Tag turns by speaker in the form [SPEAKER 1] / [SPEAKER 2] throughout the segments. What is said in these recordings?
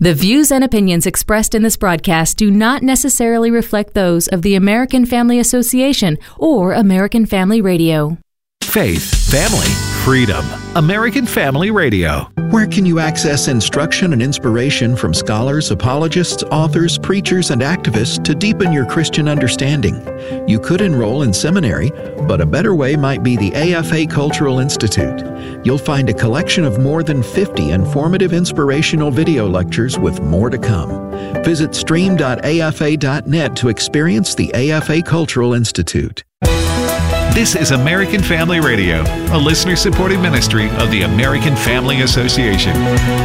[SPEAKER 1] The views and opinions expressed in this broadcast do not necessarily reflect those of the American Family Association or American Family Radio.
[SPEAKER 2] Faith, family, freedom. American Family Radio.
[SPEAKER 3] Where can you access instruction and inspiration from scholars, apologists, authors, preachers, and activists to deepen your Christian understanding? You could enroll in seminary, but a better way might be the AFA Cultural Institute. You'll find a collection of more than 50 informative inspirational video lectures with more to come. Visit stream.afa.net to experience the AFA Cultural Institute.
[SPEAKER 2] This is American Family Radio, a listener-supported ministry of the American Family Association.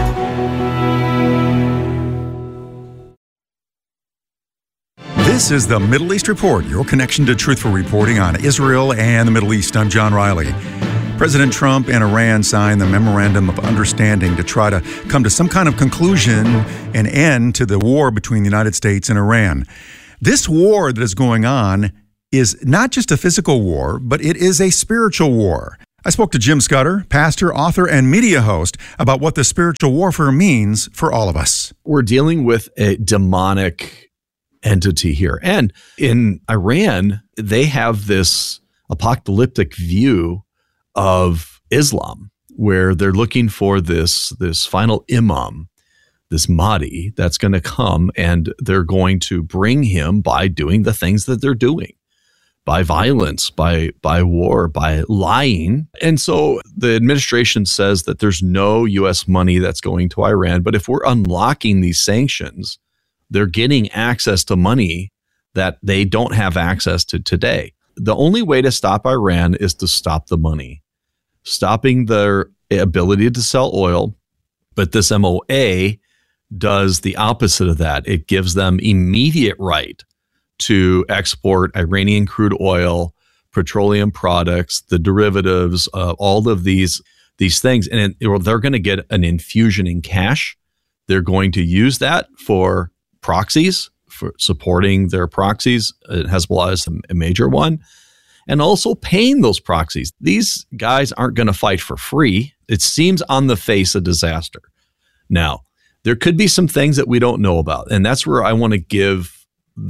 [SPEAKER 4] This is the Middle East Report, your connection to truthful reporting on Israel and the Middle East. I'm John Riley. President Trump and Iran signed the Memorandum of Understanding to try to come to some kind of conclusion and end to the war between the United States and Iran. This war that is going on is not just a physical war, but it is a spiritual war. I spoke to Jim Scudder, pastor, author, and media host, about what the spiritual warfare means for all of us.
[SPEAKER 5] We're dealing with a demonic entity here. And in Iran, they have this apocalyptic view of Islam, where they're looking for this final imam, this Mahdi, that's going to come, and they're going to bring him by doing the things that they're doing. By violence, by war, by lying. And so the administration says that there's no U.S. money that's going to Iran. But if we're unlocking these sanctions, they're getting access to money that they don't have access to today. The only way to stop Iran is to stop the money, stopping their ability to sell oil. But this MOA does the opposite of that. It gives them immediate right to export Iranian crude oil, petroleum products, the derivatives, all of these things. And they're going to get an infusion in cash. They're going to use that for proxies, for supporting their proxies. Hezbollah is a major one. And also paying those proxies. These guys aren't going to fight for free. It seems on the face a disaster. Now, there could be some things that we don't know about. And that's where I want to give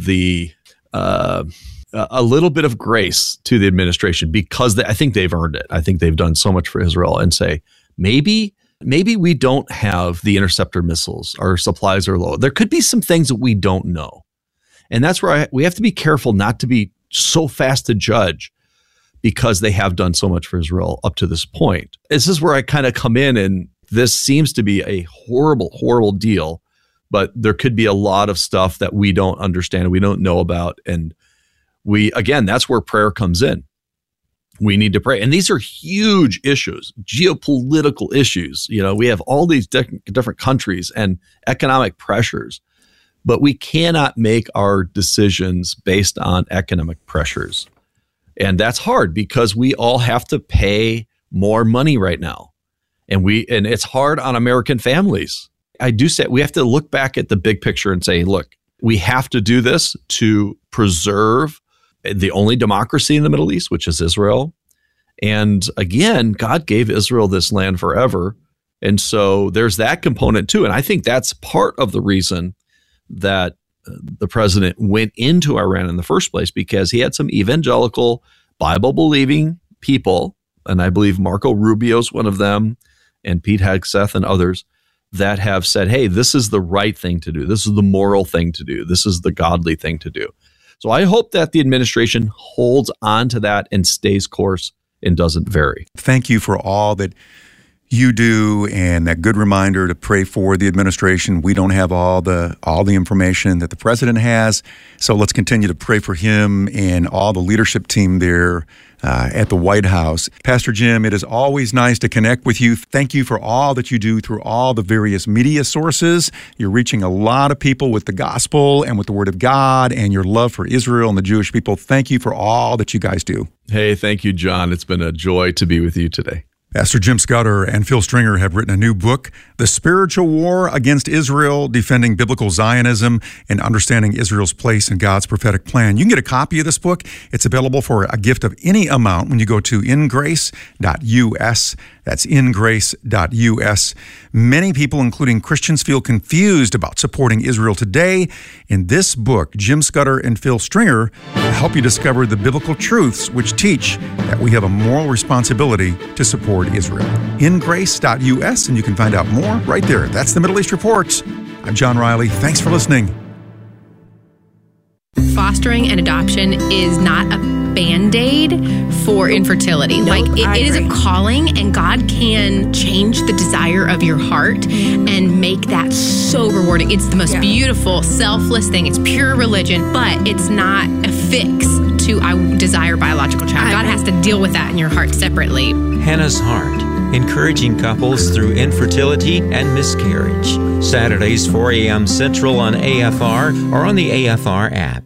[SPEAKER 5] a little bit of grace to the administration, because I think they've earned it. I think they've done so much for Israel, and say, maybe we don't have the interceptor missiles. Our supplies are low. There could be some things that we don't know. And that's where we have to be careful not to be so fast to judge, because they have done so much for Israel up to this point. This is where I kind of come in, and this seems to be a horrible, horrible deal. But there could be a lot of stuff that we don't understand, we don't know about. And that's where prayer comes in. We need to pray. And these are huge issues, geopolitical issues. You know, we have all these different countries and economic pressures, but we cannot make our decisions based on economic pressures. And that's hard, because we all have to pay more money right now. And it's hard on American families. I do say we have to look back at the big picture and say, look, we have to do this to preserve the only democracy in the Middle East, which is Israel. And again, God gave Israel this land forever. And so there's that component too. And I think that's part of the reason that the president went into Iran in the first place, because he had some evangelical, Bible-believing people, and I believe Marco Rubio's one of them, and Pete Hegseth and others, that have said, hey, this is the right thing to do. This is the moral thing to do. This is the godly thing to do. So I hope that the administration holds on to that and stays course and doesn't vary.
[SPEAKER 4] Thank you for all that you do, and that good reminder to pray for the administration. We don't have all the information that the president has, so let's continue to pray for him and all the leadership team there at the White House. Pastor Jim, it is always nice to connect with you. Thank you for all that you do through all the various media sources. You're reaching a lot of people with the gospel and with the Word of God, and your love for Israel and the Jewish people. Thank you for all that you guys do.
[SPEAKER 5] Hey, thank you, John. It's been a joy to be with you today.
[SPEAKER 4] Pastor Jim Scudder and Phil Stringer have written a new book, The Spiritual War Against Israel, Defending Biblical Zionism and Understanding Israel's Place in God's Prophetic Plan. You can get a copy of this book. It's available for a gift of any amount when you go to ingrace.us. That's ingrace.us. Many people, including Christians, feel confused about supporting Israel today. In this book, Jim Scudder and Phil Stringer will help you discover the biblical truths which teach that we have a moral responsibility to support Israel. Ingrace.us, and you can find out more right there. That's the Middle East Report. I'm John Riley. Thanks for listening.
[SPEAKER 6] Fostering and adoption is not a Band-Aid for infertility.
[SPEAKER 7] Nope,
[SPEAKER 6] it is a calling, and God can change the desire of your heart and make that so rewarding. It's the most beautiful, selfless thing. It's pure religion, but it's not a fix to I desire biological child. God has to deal with that in your heart separately.
[SPEAKER 8] Hannah's Heart, encouraging couples through infertility and miscarriage. Saturdays, 4 a.m. Central on AFR or on the AFR app.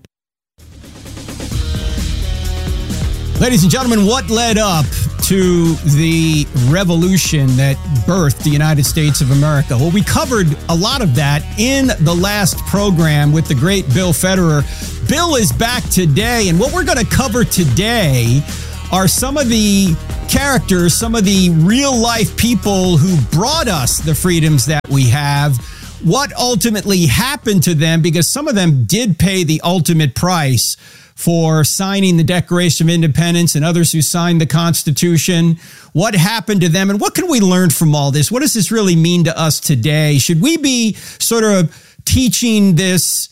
[SPEAKER 9] Ladies and gentlemen, what led up to the revolution that birthed the United States of America? Well, we covered a lot of that in the last program with the great Bill Federer. Bill is back today, and what we're going to cover today are some of the characters, some of the real-life people who brought us the freedoms that we have, what ultimately happened to them, because some of them did pay the ultimate price for signing the Declaration of Independence and others who signed the Constitution. What happened to them, and what can we learn from all this? What does this really mean to us today? Should we be sort of teaching this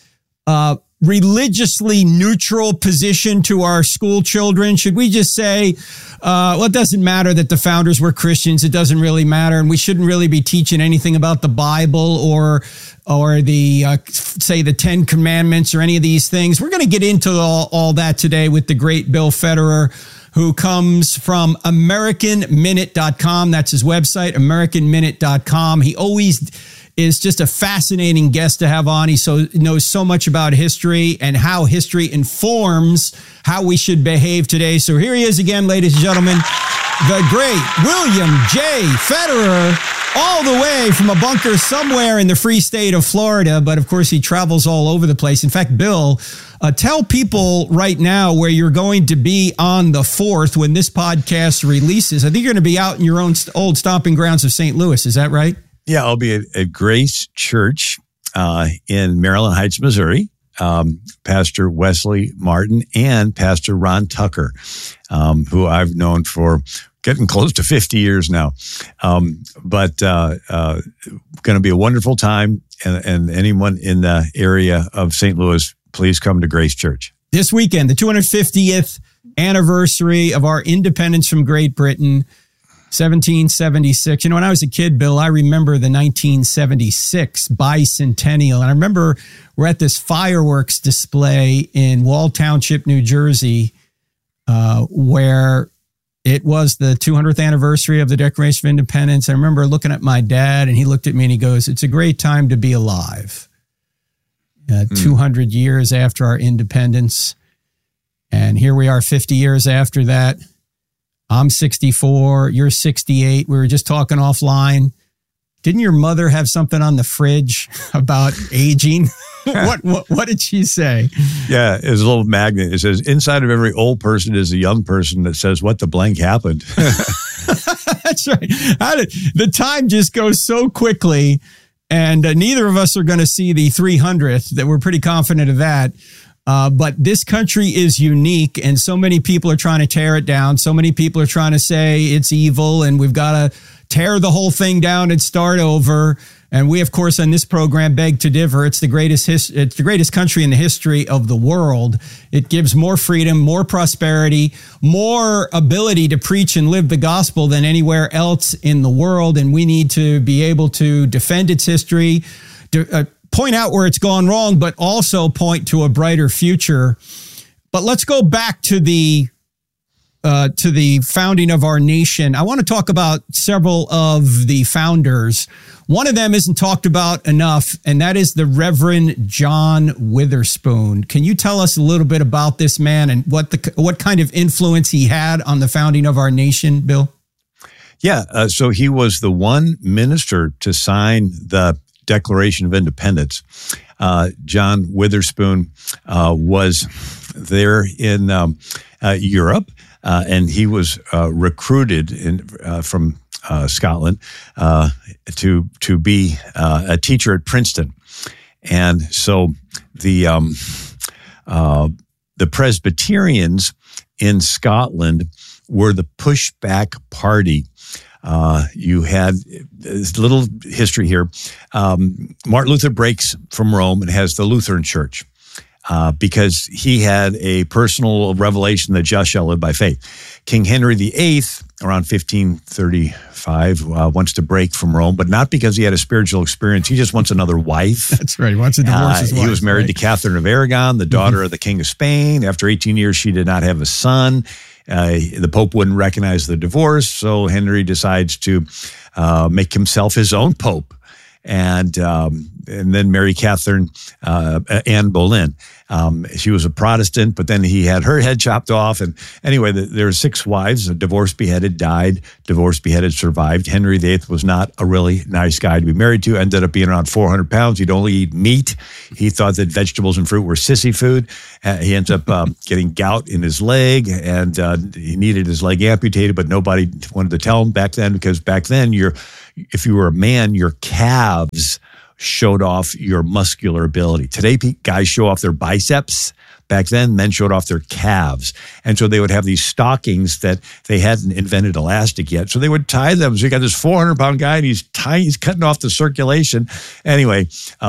[SPEAKER 9] religiously neutral position to our school children? Should we just say, well, it doesn't matter that the founders were Christians. It doesn't really matter. And we shouldn't really be teaching anything about the Bible or the, say, the 10 Commandments or any of these things. We're going to get into all that today with the great Bill Federer, who comes from AmericanMinute.com. That's his website, AmericanMinute.com. He always is just a fascinating guest to have on. He knows so much about history and how history informs how we should behave today. So here he is again, ladies and gentlemen, the great William J. Federer, all the way from a bunker somewhere in the free state of Florida. But of course, he travels all over the place. In fact, Bill, tell people right now where you're going to be on the 4th when this podcast releases. I think you're going to be out in your own old stomping grounds of St. Louis. Is that right?
[SPEAKER 10] Yeah, I'll be at Grace Church in Maryland Heights, Missouri. Pastor Wesley Martin and Pastor Ron Tucker, who I've known for getting close to 50 years now. But going to be a wonderful time. And anyone in the area of St. Louis, please come to Grace Church.
[SPEAKER 9] This weekend, the 250th anniversary of our independence from Great Britain, 1776. You know, when I was a kid, Bill, I remember the 1976 bicentennial. And I remember we're at this fireworks display in Wall Township, New Jersey, where it was the 200th anniversary of the Declaration of Independence. I remember looking at my dad, and he looked at me and he goes, "It's a great time to be alive." 200 years after our independence. And here we are 50 years after that. I'm 64, you're 68. We were just talking offline. Didn't your mother have something on the fridge about aging? What did she say?
[SPEAKER 10] Yeah, it's a little magnet. It says, inside of every old person is a young person that says, what the blank happened?
[SPEAKER 9] That's right. The time just goes so quickly, and neither of us are going to see the 300th. That we're pretty confident of that. But this country is unique, and so many people are trying to tear it down. So many people are trying to say it's evil, and we've got to tear the whole thing down and start over. And we, of course, on this program beg to differ. It's the greatest country in the history of the world. It gives more freedom, more prosperity, more ability to preach and live the gospel than anywhere else in the world. And we need to be able to defend its history, point out where it's gone wrong, but also point to a brighter future. But let's go back to the founding of our nation. I want to talk about several of the founders. One of them isn't talked about enough, and that is the Reverend John Witherspoon. Can you tell us a little bit about this man and what kind of influence he had on the founding of our nation, Bill?
[SPEAKER 10] Yeah, so he was the one minister to sign the Declaration of Independence. John Witherspoon was there in Europe, and he was recruited from Scotland to be a teacher at Princeton. And so the Presbyterians in Scotland were the pushback party. You had this little history here. Martin Luther breaks from Rome and has the Lutheran Church because he had a personal revelation that just shall live by faith. King Henry VIII, around 1535, wants to break from Rome, but not because he had a spiritual experience. He just wants another wife.
[SPEAKER 9] That's right. He wants to divorce his wife.
[SPEAKER 10] He was married to Catherine of Aragon, the daughter of the King of Spain. After 18 years, she did not have a son. The Pope wouldn't recognize the divorce, so Henry decides to make himself his own Pope, and then marry Catherine Anne Boleyn. She was a Protestant, but then he had her head chopped off. And anyway, there were 6 wives. A divorced, beheaded, died. Divorced, beheaded, survived. Henry VIII was not a really nice guy to be married to. Ended up being around 400 pounds. He'd only eat meat. He thought that vegetables and fruit were sissy food. He ends up getting gout in his leg, and he needed his leg amputated, but nobody wanted to tell him back then, because back then, if you were a man, your calves showed off your muscular ability. Today, guys show off their biceps. Back then, men showed off their calves. And so they would have these stockings that they hadn't invented elastic yet. So they would tie them. So you got this 400-pound guy, and he's cutting off the circulation. Anyway,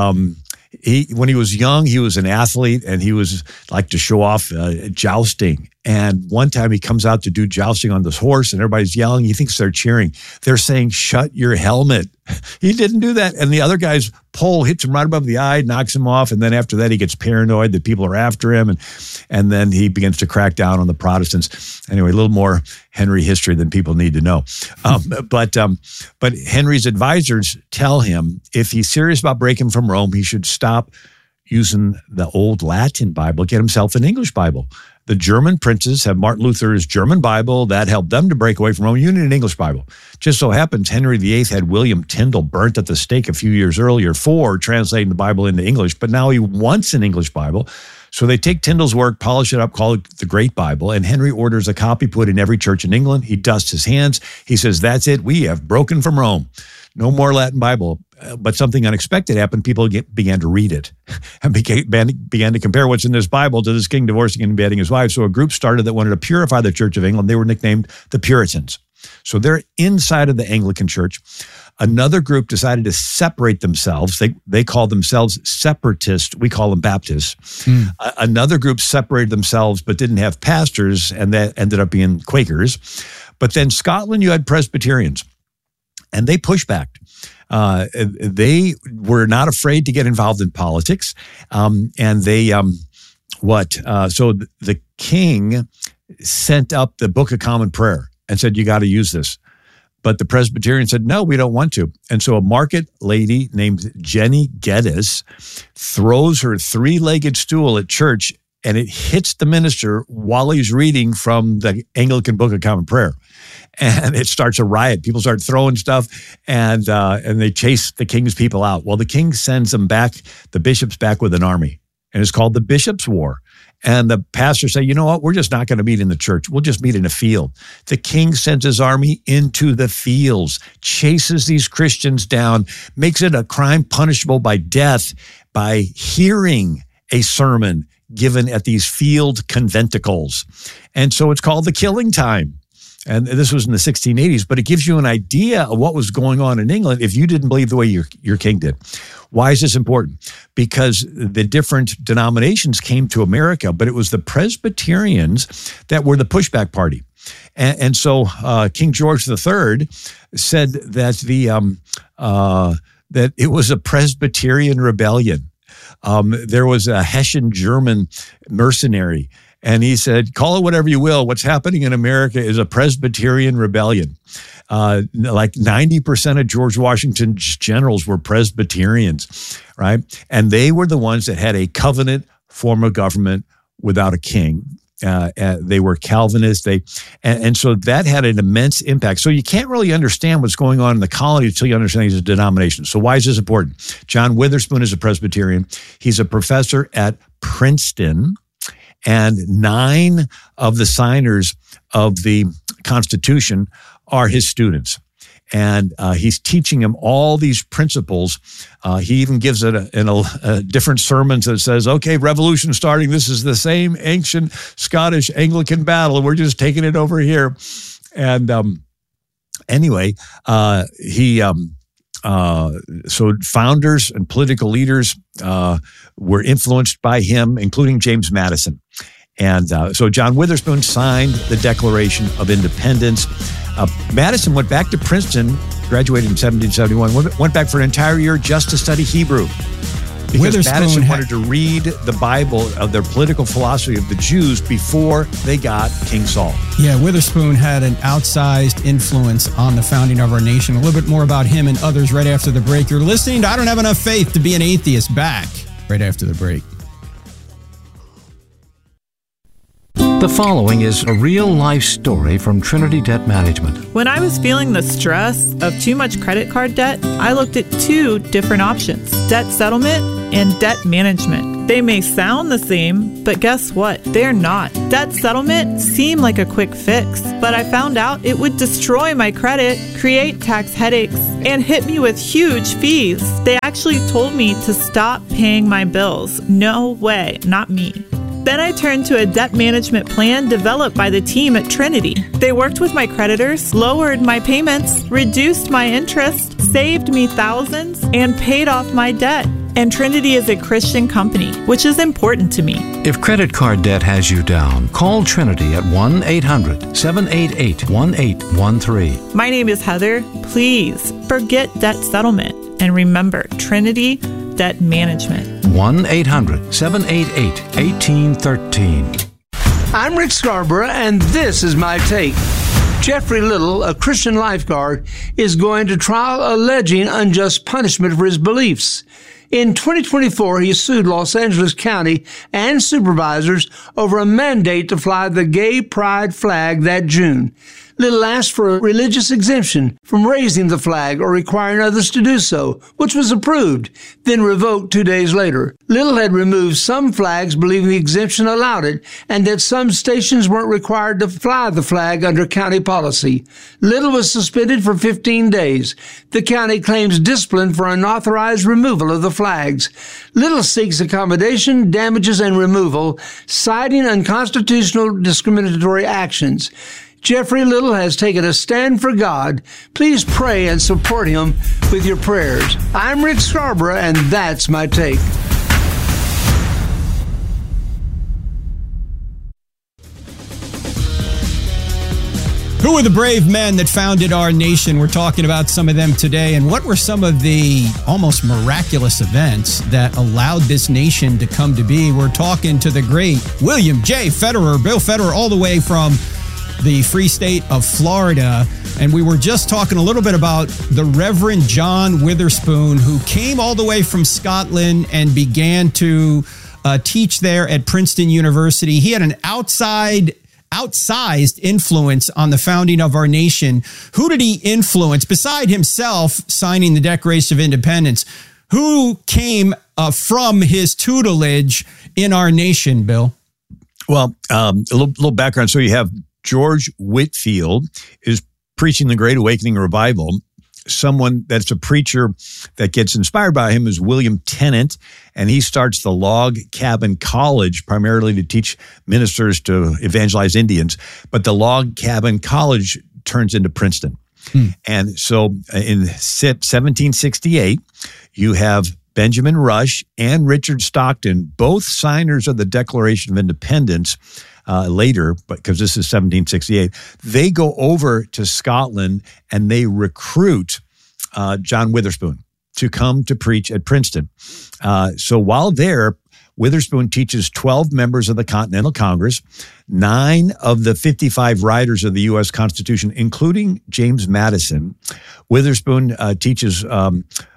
[SPEAKER 10] when he was young, he was an athlete, and he was like to show off jousting. And one time he comes out to do jousting on this horse, and everybody's yelling. He thinks they're cheering. They're saying, "Shut your helmet." He didn't do that. And the other guy's pole hits him right above the eye, knocks him off. And then after that, he gets paranoid that people are after him. And then he begins to crack down on the Protestants. Anyway, a little more Henry history than people need to know. But Henry's advisors tell him if he's serious about breaking from Rome, he should stop using the old Latin Bible, get himself an English Bible. The German princes have Martin Luther's German Bible. That helped them to break away from Rome. You need an English Bible. Just so happens Henry VIII had William Tyndale burnt at the stake a few years earlier for translating the Bible into English, but now he wants an English Bible. So they take Tyndale's work, polish it up, call it the Great Bible, and Henry orders a copy put in every church in England. He dusts his hands. He says, "That's it. We have broken from Rome. No more Latin Bible." But something unexpected happened. People began to read it and began to compare what's in this Bible to this king divorcing and beheading his wife. So a group started that wanted to purify the Church of England. They were nicknamed the Puritans. So they're inside of the Anglican Church. Another group decided to separate themselves. They call themselves separatists. We call them Baptists. Another group separated themselves but didn't have pastors, and that ended up being Quakers. But then Scotland, you had Presbyterians, and they pushed back. They were not afraid to get involved in politics. And they, so the king sent up the Book of Common Prayer and said, "You got to use this." But the Presbyterians said, "No, we don't want to." And so a market lady named Jenny Geddes throws her 3-legged stool at church, and it hits the minister while he's reading from the Anglican Book of Common Prayer. And it starts a riot. People start throwing stuff, and they chase the king's people out. Well, the king sends them back, the bishops back with an army, and it's called the Bishops' War. And the pastors say, "You know what? We're just not going to meet in the church. We'll just meet in a field." The king sends his army into the fields, chases these Christians down, makes it a crime punishable by death by hearing a sermon given at these field conventicles. And so it's called the Killing Time. And this was in the 1680s, but it gives you an idea of what was going on in England if you didn't believe the way your king did. Why is this important? Because the different denominations came to America, but it was the Presbyterians that were the pushback party. And so King George III said that that it was a Presbyterian rebellion. There was a Hessian German mercenary, and he said, "Call it whatever you will. What's happening in America is a Presbyterian rebellion." Like 90% of George Washington's generals were Presbyterians, right? And they were the ones that had a covenant form of government without a king. They were Calvinists. And so that had an immense impact. So you can't really understand what's going on in the colony until you understand these denominations. So why is this important? John Witherspoon is a Presbyterian. He's a professor at Princeton, and 9 of the signers of the Constitution are his students. And he's teaching him all these principles. He even gives it a different sermons that says, okay, revolution starting. This is the same ancient Scottish Anglican battle. We're just taking it over here. And anyway, so founders and political leaders were influenced by him, including James Madison. And so John Witherspoon signed the Declaration of Independence. Madison went back to Princeton, graduated in 1771, went back for an entire year just to study Hebrew. Because Madison wanted to read the Bible of their political philosophy of the Jews before they got King Saul.
[SPEAKER 9] Yeah, Witherspoon had an outsized influence on the founding of our nation. A little bit more about him and others right after the break. You're listening to I Don't Have Enough Faith to Be an Atheist, back right after the break.
[SPEAKER 7] The following is a real-life story from Trinity Debt Management.
[SPEAKER 11] When I was feeling the stress of too much credit card debt, I looked at 2 different options: debt settlement and debt management. They may sound the same, but guess what? They're not. Debt settlement seemed like a quick fix, but I found out it would destroy my credit, create tax headaches, and hit me with huge fees. They actually told me to stop paying my bills. No way, not me. Then I turned to a debt management plan developed by the team at Trinity. They worked with my creditors, lowered my payments, reduced my interest, saved me thousands, and paid off my debt. And Trinity is a Christian company, which is important to me.
[SPEAKER 7] If credit card debt has you down, call Trinity at 1-800-788-1813.
[SPEAKER 11] My name is Heather. Please forget debt settlement and remember Trinity Debt Management.
[SPEAKER 7] 1-800-788-1813.
[SPEAKER 12] I'm Rick Scarborough, and this is my take. Jeffrey Little, a Christian lifeguard, is going to trial alleging unjust punishment for his beliefs. In 2024, he sued Los Angeles County and supervisors over a mandate to fly the gay pride flag that June. Little asked for a religious exemption from raising the flag or requiring others to do so, which was approved, then revoked 2 days later. Little had removed some flags believing the exemption allowed it, and that some stations weren't required to fly the flag under county policy. Little was suspended for 15 days. The county claims discipline for unauthorized removal of the flags. Little seeks accommodation, damages, and removal, citing unconstitutional discriminatory actions. Jeffrey Little has taken a stand for God. Please pray and support him with your prayers. I'm Rick Scarborough, and that's my take.
[SPEAKER 9] Who were the brave men that founded our nation? We're talking about some of them today. And what were some of the almost miraculous events that allowed this nation to come to be? We're talking to the great William J. Federer, Bill Federer, all the way from the free state of Florida. And we were just talking a little bit about the Reverend John Witherspoon, who came all the way from Scotland and began to teach there at Princeton University. He had an outsized influence on the founding of our nation. Who did he influence, beside himself signing the Declaration of Independence? Who came from his tutelage in our nation, Bill?
[SPEAKER 10] Well, a little background. So you have George Whitefield is preaching the Great Awakening Revival. Someone that's a preacher that gets inspired by him is William Tennant, and he starts the Log Cabin College primarily to teach ministers to evangelize Indians. But the Log Cabin College turns into Princeton. And so in 1768, you have Benjamin Rush and Richard Stockton, both signers of the Declaration of Independence, later, but because this is 1768, they go over to Scotland and they recruit John Witherspoon to come to preach at Princeton. So while there, Witherspoon teaches 12 members of the Continental Congress, 9 of the 55 writers of the U.S. Constitution, including James Madison. Witherspoon teaches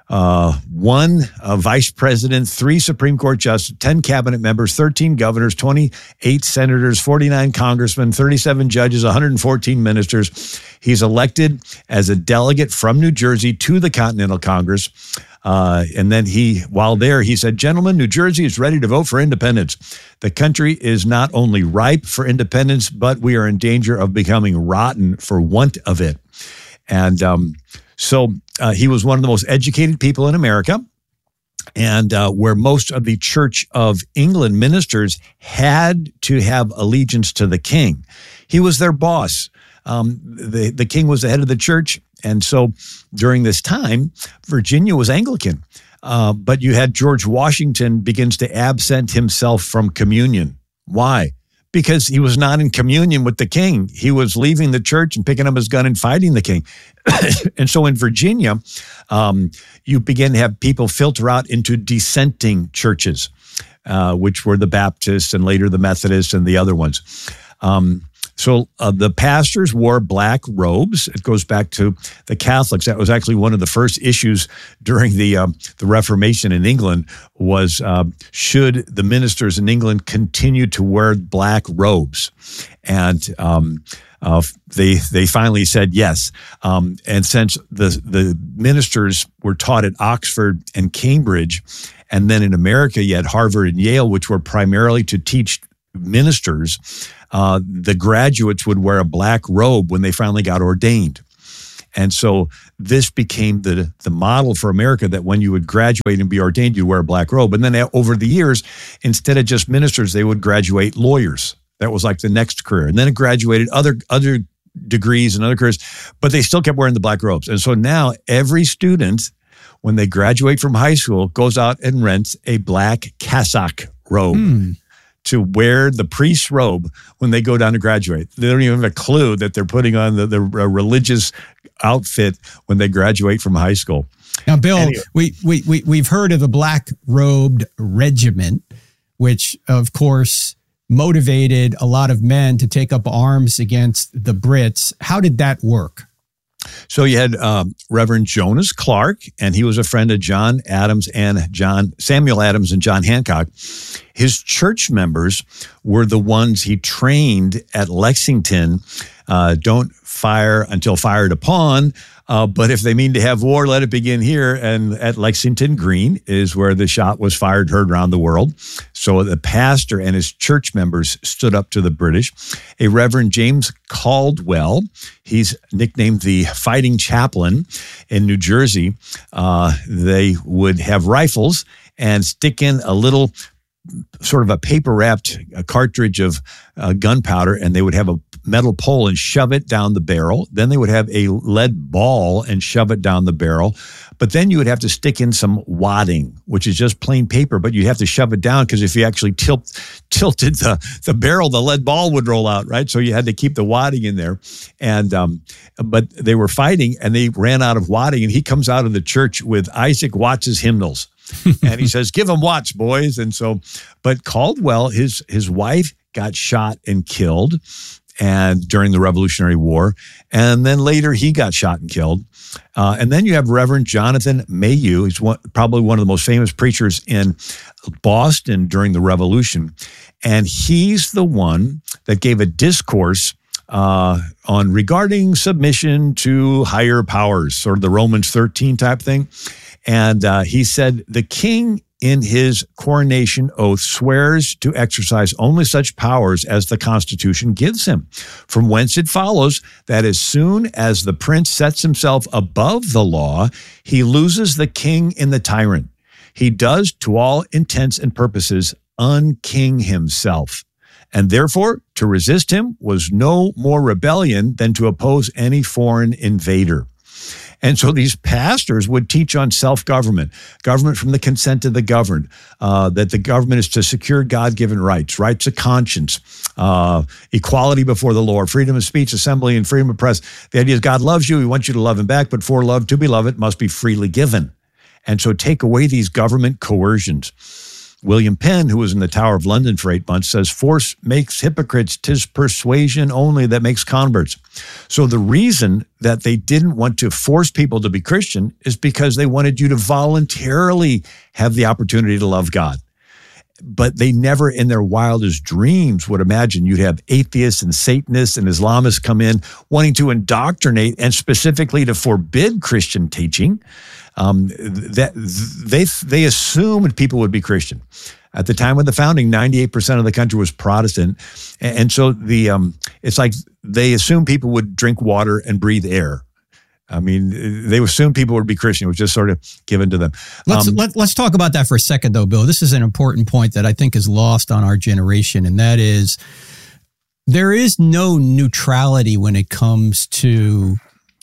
[SPEAKER 10] one vice president, 3 Supreme Court justices, 10 cabinet members, 13 governors, 28 senators, 49 congressmen, 37 judges, 114 ministers. He's elected as a delegate from New Jersey to the Continental Congress. And then while there, he said, "Gentlemen, New Jersey is ready to vote for independence. The country is not only ripe for independence, but we are in danger of becoming rotten for want of it." And so he was one of the most educated people in America, and where most of the Church of England ministers had to have allegiance to the king. He was their boss. The king was the head of the church. And so during this time, Virginia was Anglican. But you had George Washington begins to absent himself from communion. Why? Because he was not in communion with the king. He was leaving the church and picking up his gun and fighting the king. And so in Virginia, you begin to have people filter out into dissenting churches, which were the Baptists and later the Methodists and the other ones. So the pastors wore black robes. It goes back to the Catholics. That was actually one of the first issues during the Reformation in England was should the ministers in England continue to wear black robes? And they finally said yes. And since the ministers were taught at Oxford and Cambridge, and then in America you had Harvard and Yale, which were primarily to teach ministers, the graduates would wear a black robe when they finally got ordained. And so this became the model for America, that when you would graduate and be ordained, you'd wear a black robe. And then over the years, instead of just ministers, they would graduate lawyers. That was like the next career. And then it graduated other degrees and other careers, but they still kept wearing the black robes. And so now every student, when they graduate from high school, goes out and rents a black cassock robe. To wear the priest's robe when they go down to graduate. They don't even have a clue that they're putting on the religious outfit when they graduate from high school.
[SPEAKER 9] Now, Bill, anyway. we've heard of the Black Robed Regiment, which, of course, motivated a lot of men to take up arms against the Brits. How did that work?
[SPEAKER 10] So you had Reverend Jonas Clark, and he was a friend of John Adams and Samuel Adams and John Hancock. His church members were the ones he trained at Lexington. Don't fire until fired upon, but if they mean to have war, let it begin here. And at Lexington Green is where the shot was fired, heard around the world. So the pastor and his church members stood up to the British. A Reverend James Caldwell, he's nicknamed the Fighting Chaplain in New Jersey. They would have rifles and stick in a little sort of a paper-wrapped cartridge of gunpowder, and they would have a metal pole and shove it down the barrel. Then they would have a lead ball and shove it down the barrel. But then you would have to stick in some wadding, which is just plain paper, but you have to shove it down because if you actually tilted the barrel, the lead ball would roll out, right? So you had to keep the wadding in there. And but they were fighting and they ran out of wadding, and he comes out of the church with Isaac Watts's hymnals. And he says, "Give them Watts, boys." And so, but Caldwell, his wife got shot and killed and during the Revolutionary War. And then later he got shot and killed. And then you have Reverend Jonathan Mayhew. He's probably one of the most famous preachers in Boston during the Revolution. And he's the one that gave a discourse on regarding submission to higher powers, sort of the Romans 13 type thing. And he said, the king in his coronation oath swears to exercise only such powers as the Constitution gives him, from whence it follows that as soon as the prince sets himself above the law, he loses the king in the tyrant. He does, to all intents and purposes, unking himself. And therefore, to resist him was no more rebellion than to oppose any foreign invader. And so these pastors would teach on self-government, government from the consent of the governed, that the government is to secure God-given rights of conscience, equality before the law, freedom of speech, assembly, and freedom of press. The idea is God loves you. He wants you to love him back, but for love to be loved, it must be freely given. And so take away these government coercions. William Penn, who was in the Tower of London for 8 months, says, "Force makes hypocrites, 'tis persuasion only that makes converts." So the reason that they didn't want to force people to be Christian is because they wanted you to voluntarily have the opportunity to love God. But they never in their wildest dreams would imagine you'd have atheists and Satanists and Islamists come in wanting to indoctrinate and specifically to forbid Christian teaching. That they assumed people would be Christian. At the time of the founding, 98% of the country was Protestant. And so it's like they assumed people would drink water and breathe air. I mean, they assumed people would be Christian. It was just sort of given to them.
[SPEAKER 9] Let's talk about that for a second, though, Bill. This is an important point that I think is lost on our generation, and that is there is no neutrality when it comes to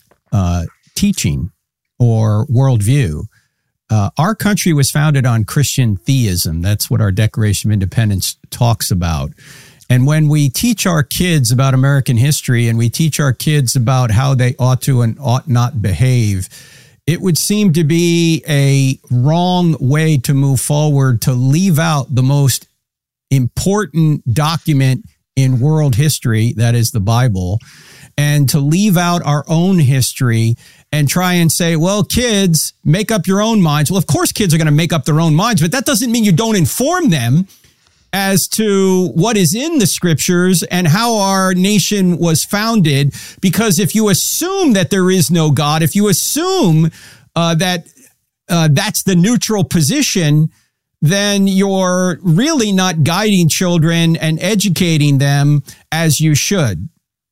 [SPEAKER 9] teaching or worldview. Our country was founded on Christian theism. That's what our Declaration of Independence talks about. And when we teach our kids about American history and we teach our kids about how they ought to and ought not behave, it would seem to be a wrong way to move forward to leave out the most important document in world history, that is the Bible, and to leave out our own history and try and say, well, kids, make up your own minds. Well, of course, kids are going to make up their own minds, but that doesn't mean you don't inform them as to what is in the scriptures and how our nation was founded. Because if you assume that there is no God, if you assume that that's the neutral position, then you're really not guiding children and educating them as you should.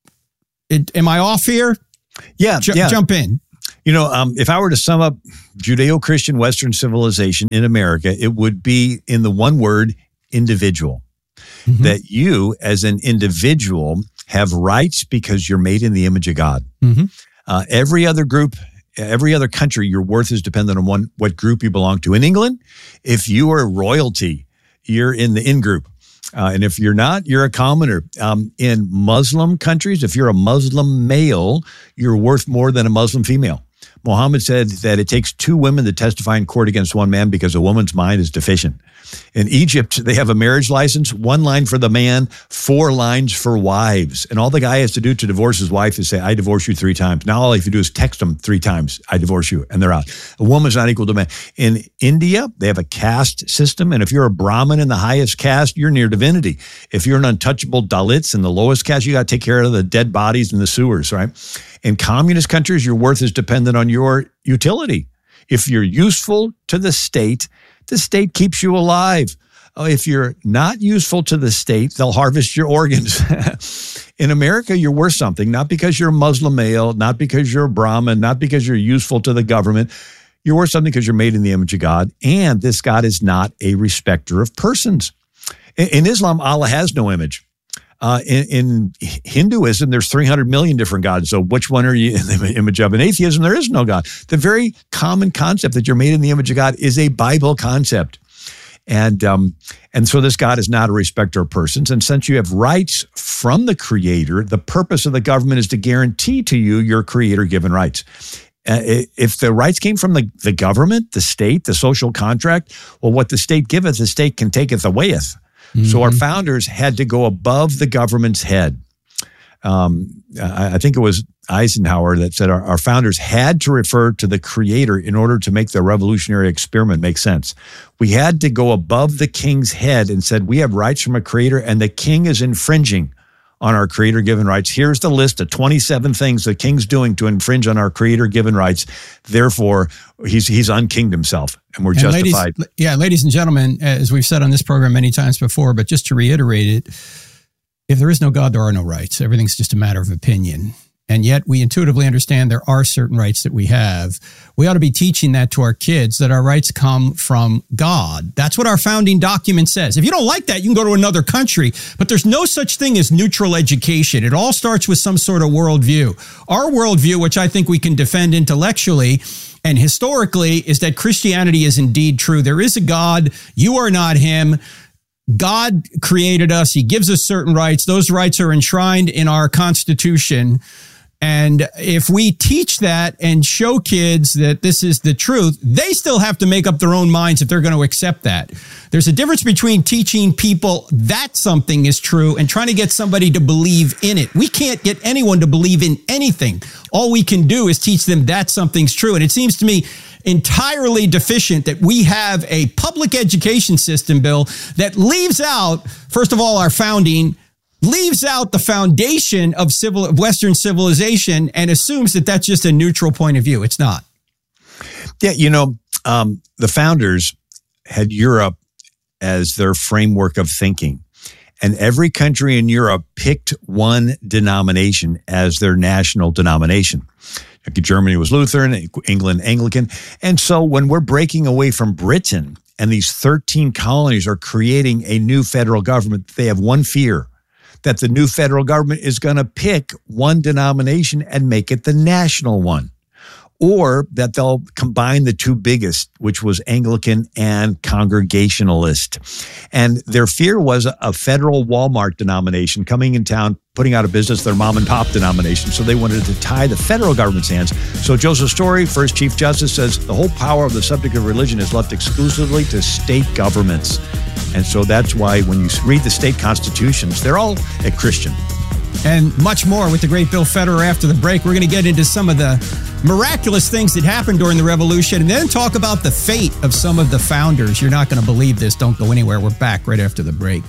[SPEAKER 9] Am I off here?
[SPEAKER 10] Yeah.
[SPEAKER 9] Jump in.
[SPEAKER 10] You know, if I were to sum up Judeo-Christian Western civilization in America, it would be in the one word, individual. Mm-hmm. That you as an individual have rights because you're made in the image of God. Mm-hmm. Every other group, every other country, your worth is dependent on what group you belong to. In England, if you are royalty, you're in the in group. And if you're not, you're a commoner. In Muslim countries, if you're a Muslim male, you're worth more than a Muslim female. Muhammad said that it takes 2 women to testify in court against 1 man because a woman's mind is deficient. In Egypt, they have a marriage license, 1 line for the man, 4 lines for wives. And all the guy has to do to divorce his wife is say, I divorce you 3 times. Now all you have to do is text them 3 times, I divorce you, and they're out. A woman's not equal to a man. In India, they have a caste system, and if you're a Brahmin in the highest caste, you're near divinity. If you're an untouchable Dalits in the lowest caste, you got to take care of the dead bodies in the sewers, right? In communist countries, your worth is dependent on your utility. If you're useful to the state keeps you alive. If you're not useful to the state, they'll harvest your organs. In America, you're worth something, not because you're a Muslim male, not because you're a Brahmin, not because you're useful to the government. You're worth something because you're made in the image of God, and this God is not a respecter of persons. In Islam, Allah has no image. In Hinduism, there's 300 million different gods. So which one are you in the image of? In atheism, there is no God. The very common concept that you're made in the image of God is a Bible concept. And so this God is not a respecter of persons. And since you have rights from the Creator, the purpose of the government is to guarantee to you your Creator-given rights. If the rights came from the government, the state, the social contract, well, what the state giveth, the state can taketh awayeth. Mm-hmm. So our founders had to go above the government's head. I think it was Eisenhower that said our founders had to refer to the Creator in order to make the revolutionary experiment make sense. We had to go above the king's head and said, we have rights from a Creator, and the king is infringing on our Creator-given rights. Here's the list of 27 things the king's doing to infringe on our Creator-given rights. Therefore, he's unkinged himself, and we're justified.
[SPEAKER 9] Ladies and gentlemen, as we've said on this program many times before, but just to reiterate it, if there is no God, there are no rights. Everything's just a matter of opinion. And yet we intuitively understand there are certain rights that we have. We ought to be teaching that to our kids, that our rights come from God. That's what our founding document says. If you don't like that, you can go to another country. But there's no such thing as neutral education. It all starts with some sort of worldview. Our worldview, which I think we can defend intellectually and historically, is that Christianity is indeed true. There is a God. You are not him. God created us. He gives us certain rights. Those rights are enshrined in our Constitution. And if we teach that and show kids that this is the truth, they still have to make up their own minds if they're going to accept that. There's a difference between teaching people that something is true and trying to get somebody to believe in it. We can't get anyone to believe in anything. All we can do is teach them that something's true. And it seems to me entirely deficient that we have a public education system, Bill, that leaves out, first of all, our founding, leaves out the foundation of Western civilization and assumes that that's just a neutral point of view. It's not.
[SPEAKER 10] Yeah, the founders had Europe as their framework of thinking. And every country in Europe picked one denomination as their national denomination. Germany was Lutheran, England, Anglican. And so when we're breaking away from Britain and these 13 colonies are creating a new federal government, they have one fear, that the new federal government is going to pick one denomination and make it the national one, or that they'll combine the two biggest, which was Anglican and Congregationalist. And their fear was a federal Walmart denomination coming in town, putting out of business their mom and pop denomination. So they wanted to tie the federal government's hands. So Joseph Story, first Chief Justice, says the whole power of the subject of religion is left exclusively to state governments. And so that's why when you read the state constitutions, they're all a Christian.
[SPEAKER 9] And much more with the great Bill Federer after the break. We're going to get into some of the miraculous things that happened during the revolution and then talk about the fate of some of the founders. You're not going to believe this. Don't go anywhere. We're back right after the break.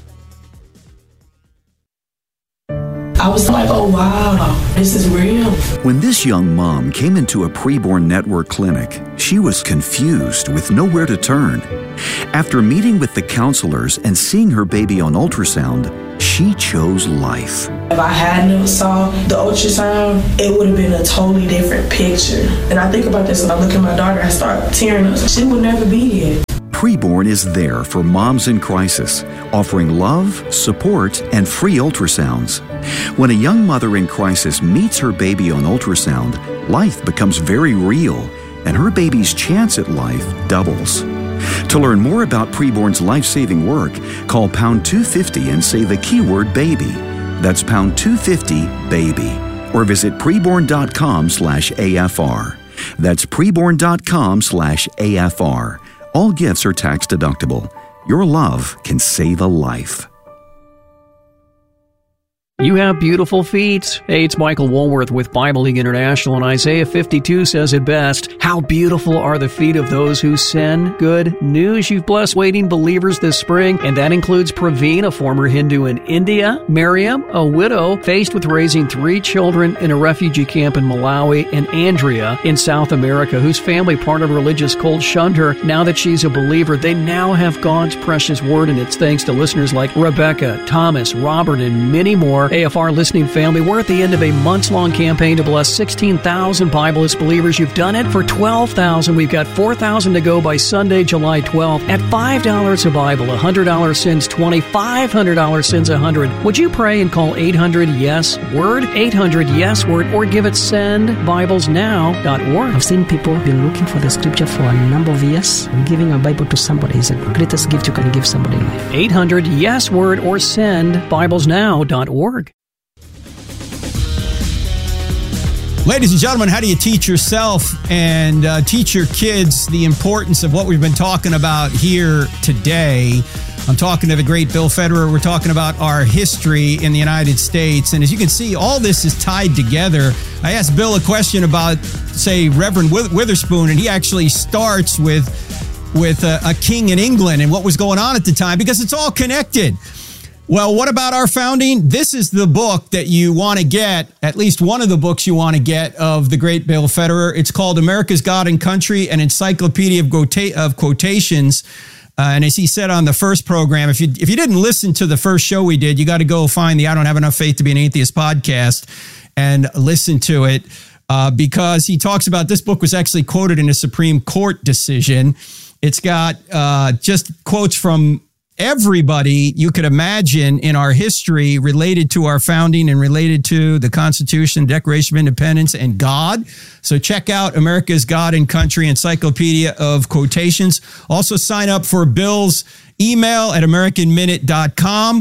[SPEAKER 13] I was like, oh, wow, this is real.
[SPEAKER 14] When this young mom came into a preborn network clinic, she was confused with nowhere to turn. After meeting with the counselors and seeing her baby on ultrasound, she chose life.
[SPEAKER 13] If I had never saw the ultrasound, it would have been a totally different picture. And I think about this when I look at my daughter, I start tearing up. She would never be here.
[SPEAKER 14] Preborn is there for moms in crisis, offering love, support, and free ultrasounds. When a young mother in crisis meets her baby on ultrasound, life becomes very real, and her baby's chance at life doubles. To learn more about Preborn's life-saving work, call pound 250 and say the keyword baby. That's pound 250 baby. Or visit preborn.com/AFR. That's preborn.com/AFR. All gifts are tax deductible. Your love can save a life.
[SPEAKER 15] You have beautiful feet. Hey, it's Michael Woolworth with Bible League International, and Isaiah 52 says it best. How beautiful are the feet of those who send good news. You've blessed waiting believers this spring, and that includes Praveen, a former Hindu in India, Miriam, a widow faced with raising 3 children in a refugee camp in Malawi, and Andrea in South America, whose family, part of a religious cult, shunned her. Now that she's a believer, they now have God's precious word, and it's thanks to listeners like Rebecca, Thomas, Robert, and many more. AFR listening family, we're at the end of a months-long campaign to bless 16,000 Bibleist believers. You've done it for 12,000. We've got 4,000 to go by Sunday, July 12th. At $5 a Bible, $100 sends 20, $500 sends 100. Would you pray and call 800-YES-WORD, 800-YES-WORD, or give it sendbiblesnow.org.
[SPEAKER 16] I've seen people been looking for the scripture for a number of years. Giving a Bible to somebody is the greatest gift you can give somebody in life.
[SPEAKER 15] 800-YES-WORD or sendbiblesnow.org.
[SPEAKER 9] Ladies and gentlemen, how do you teach yourself and teach your kids the importance of what we've been talking about here today? I'm talking to the great Bill Federer. We're talking about our history in the United States. And as you can see, all this is tied together. I asked Bill a question about, say, Reverend Witherspoon, and he actually starts with a king in England and what was going on at the time, because it's all connected. Well, what about our founding? This is the book that you want to get, at least one of the books you want to get of the great Bill Federer. It's called America's God and Country, an Encyclopedia of Quotations. And as he said on the first program, if you didn't listen to the first show we did, you got to go find the I Don't Have Enough Faith to Be an Atheist podcast and listen to it, because he talks about this book was actually quoted in a Supreme Court decision. It's got just quotes from everybody you could imagine in our history related to our founding and related to the Constitution, Declaration of Independence, and God. So check out America's God and Country, Encyclopedia of Quotations. Also sign up for Bill's email at AmericanMinute.com.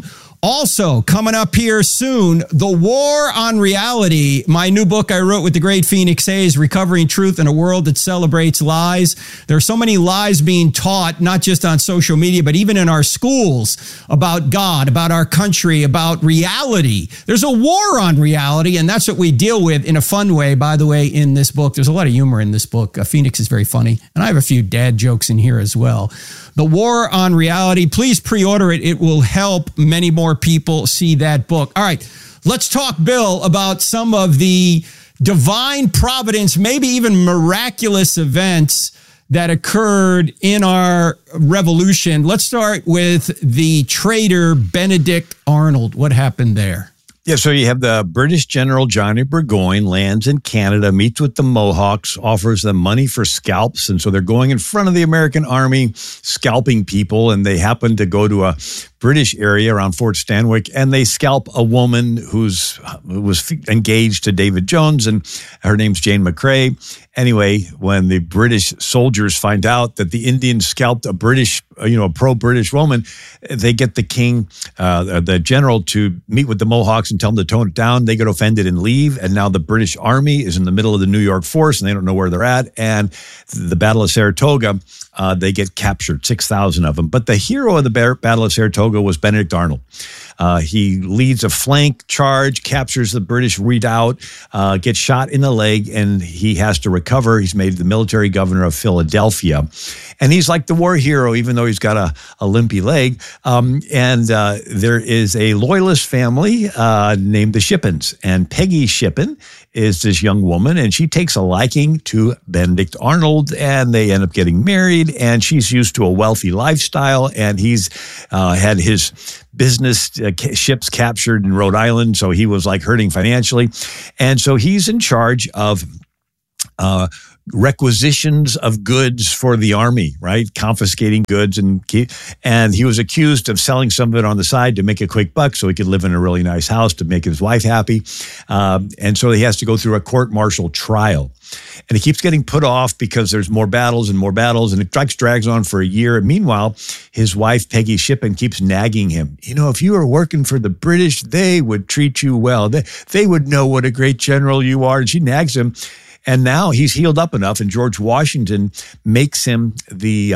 [SPEAKER 9] Also, coming up here soon, The War on Reality, my new book I wrote with the great Phoenix Hayes, Recovering Truth in a World That Celebrates Lies. There are so many lies being taught, not just on social media, but even in our schools, about God, about our country, about reality. There's a war on reality, and that's what we deal with in a fun way, by the way, in this book. There's a lot of humor in this book. Phoenix is very funny, and I have a few dad jokes in here as well. The War on Reality. Please pre-order it. It will help many more people see that book. All right, let's talk, Bill, about some of the divine providence, maybe even miraculous events that occurred in our revolution. Let's start with the traitor Benedict Arnold. What happened there?
[SPEAKER 10] Yeah, so you have the British General Johnny Burgoyne lands in Canada, meets with the Mohawks, offers them money for scalps. And so they're going in front of the American army, scalping people. And they happen to go to a British area around Fort Stanwix, and they scalp a woman who was engaged to David Jones, and her name's Jane McCrae. Anyway, when the British soldiers find out that the Indians scalped a British, a pro-British woman, they get the king, the general, to meet with the Mohawks and tell them to tone it down. They get offended and leave, and now the British army is in the middle of the New York force, and they don't know where they're at. And the Battle of Saratoga, they get captured, 6,000 of them. But the hero of the Battle of Saratoga was Benedict Arnold. He leads a flank charge, captures the British redoubt, gets shot in the leg, and he has to recover. He's made the military governor of Philadelphia. And he's like the war hero, even though he's got a limpy leg. There is a loyalist family named the Shippens. And Peggy Shippen is this young woman, and she takes a liking to Benedict Arnold, and they end up getting married, and she's used to a wealthy lifestyle, and he's had his business ships captured in Rhode Island, so he was like hurting financially. And so he's in charge of requisitions of goods for the army, right? Confiscating goods, and he was accused of selling some of it on the side to make a quick buck so he could live in a really nice house to make his wife happy. And so he has to go through a court-martial trial. And he keeps getting put off because there's more battles, and it drags on for a year. And meanwhile, his wife, Peggy Shippen, keeps nagging him. If you were working for the British, they would treat you well. They would know what a great general you are. And she nags him. And now he's healed up enough, and George Washington makes him the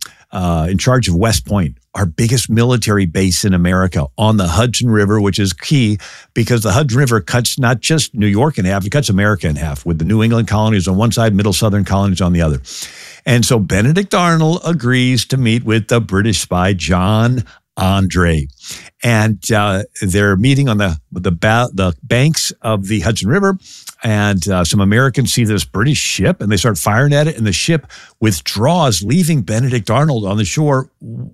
[SPEAKER 10] in charge of West Point, our biggest military base in America on the Hudson River, which is key because the Hudson River cuts not just New York in half, it cuts America in half, with the New England colonies on one side, middle southern colonies on the other. And so Benedict Arnold agrees to meet with the British spy John Andre. And they're meeting on the banks of the Hudson River. And some Americans see this British ship, and they start firing at it, and the ship withdraws, leaving Benedict Arnold on the shore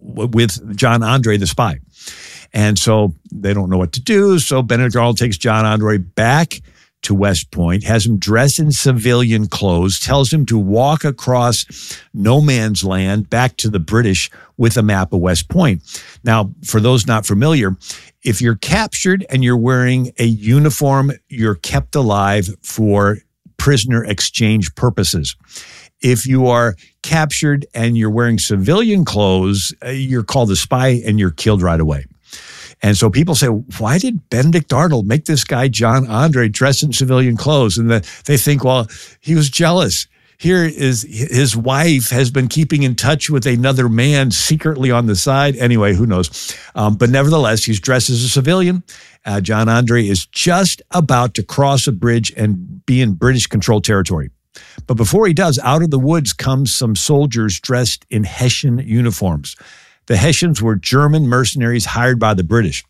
[SPEAKER 10] with John Andre, the spy. And so they don't know what to do. So Benedict Arnold takes John Andre back to West Point, has him dressed in civilian clothes, tells him to walk across no man's land back to the British with a map of West Point. Now, for those not familiar, if you're captured and you're wearing a uniform, you're kept alive for prisoner exchange purposes. If you are captured and you're wearing civilian clothes, you're called a spy and you're killed right away. And so people say, why did Benedict Arnold make this guy, John Andre, dress in civilian clothes? And they think, well, he was jealous. Here is his wife has been keeping in touch with another man secretly on the side. Anyway, who knows? But nevertheless, he's dressed as a civilian. John Andre is just about to cross a bridge and be in British-controlled territory. But before he does, out of the woods comes some soldiers dressed in Hessian uniforms. The Hessians were German mercenaries hired by the British.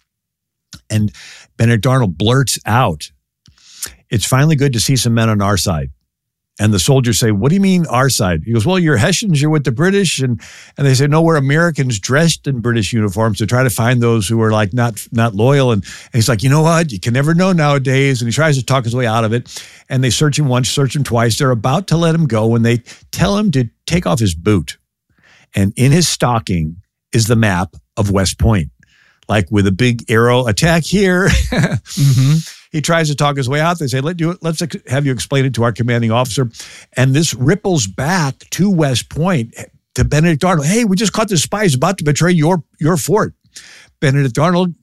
[SPEAKER 10] And Benedict Arnold blurts out, "It's finally good to see some men on our side." And the soldiers say, "What do you mean our side?" He goes, "Well, you're Hessians, you're with the British." And they say, "No, we're Americans dressed in British uniforms to try to find those who are like not loyal." And he's like, "You know what? You can never know nowadays." And he tries to talk his way out of it. And they search him once, search him twice. They're about to let him go when they tell him to take off his boot. And in his stocking is the map of West Point, like with a big arrow, attack here. Mm-hmm. He tries to talk his way out. They say, let's have you explain it to our commanding officer. And this ripples back to West Point, to Benedict Arnold. "Hey, we just caught this spy. He's about to betray your fort." Benedict Arnold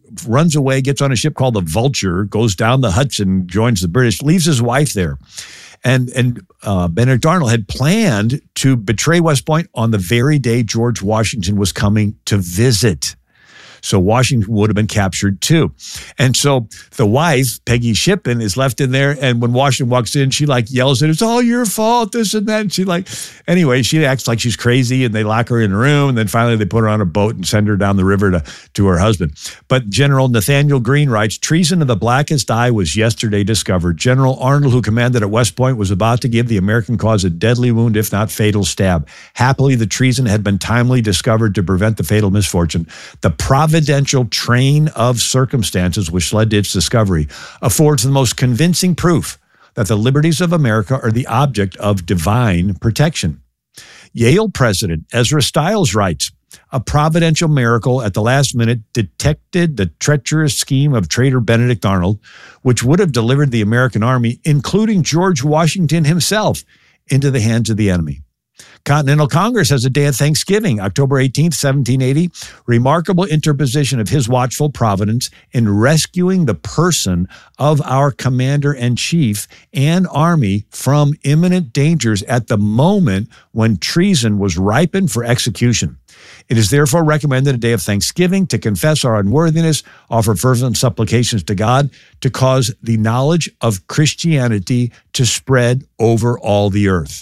[SPEAKER 10] runs away, gets on a ship called the Vulture, goes down the Hudson, joins the British, leaves his wife there. And Benedict Arnold had planned to betray West Point on the very day George Washington was coming to visit. So Washington would have been captured too. And so the wife, Peggy Shippen, is left in there. And when Washington walks in, she like yells at, it's all your fault, this and that. And she anyway, she acts like she's crazy and they lock her in a room. And then finally they put her on a boat and send her down the river to her husband. But General Nathaniel Greene writes, treason of the blackest eye was yesterday discovered. General Arnold, who commanded at West Point, was about to give the American cause a deadly wound, if not fatal stab. Happily, the treason had been timely discovered to prevent the fatal misfortune. The providential train of circumstances which led to its discovery affords the most convincing proof that the liberties of America are the object of divine protection. Yale president Ezra Stiles writes, a providential miracle at the last minute detected the treacherous scheme of traitor Benedict Arnold, which would have delivered the American army, including George Washington himself, into the hands of the enemy. Continental Congress has a day of Thanksgiving, October 18th, 1780, remarkable interposition of his watchful providence in rescuing the person of our commander-in-chief and army from imminent dangers at the moment when treason was ripened for execution. It is therefore recommended a day of Thanksgiving to confess our unworthiness, offer fervent supplications to God to cause the knowledge of Christianity to spread over all the earth.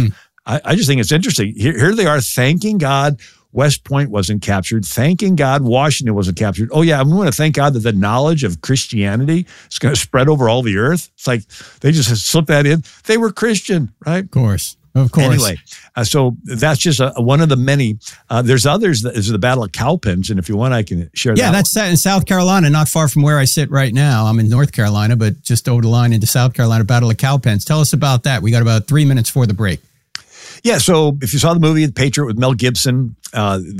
[SPEAKER 10] I just think it's interesting. Here they are thanking God West Point wasn't captured, thanking God Washington wasn't captured. Oh, yeah, I'm going to thank God that the knowledge of Christianity is going to spread over all the earth. It's like they just slipped that in. They were Christian, right?
[SPEAKER 9] Of course.
[SPEAKER 10] Anyway, so that's just one of the many. There's others. There's the Battle of Cowpens, and if you want, I can share that.
[SPEAKER 9] Yeah, that's in South Carolina, not far from where I sit right now. I'm in North Carolina, but just over the line into South Carolina, Battle of Cowpens. Tell us about that. We got about 3 minutes for the break.
[SPEAKER 10] Yeah, so if you saw the movie The Patriot with Mel Gibson,